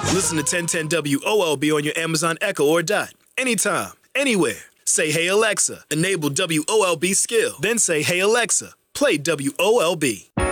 Listen to 1010 WOLB on your Amazon Echo or Dot. Anytime, anywhere. Say, hey, Alexa, enable WOLB skill. Then say, hey, Alexa, play WOLB.